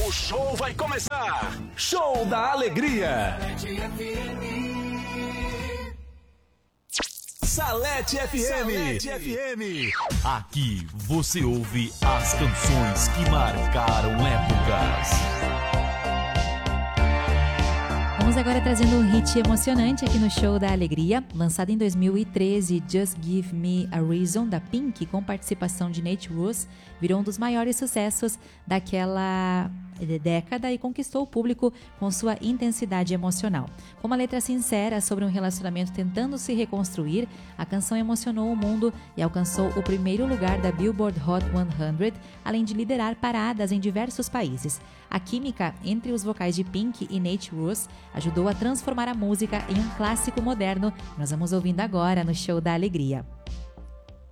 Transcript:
O show vai começar. Show da Alegria. Salete FM. Aqui você ouve as canções que marcaram épocas. Vamos agora trazendo um hit emocionante aqui no Show da Alegria. Lançado em 2013, Just Give Me a Reason, da Pink, com participação de Nate Ruess, virou um dos maiores sucessos daquela década e conquistou o público com sua intensidade emocional. Com uma letra sincera sobre um relacionamento tentando se reconstruir, a canção emocionou o mundo e alcançou o primeiro lugar da Billboard Hot 100, além de liderar paradas em diversos países. A química entre os vocais de Pink e Nate Ruess ajudou a transformar a música em um clássico moderno. Nós vamos ouvindo agora no Show da Alegria.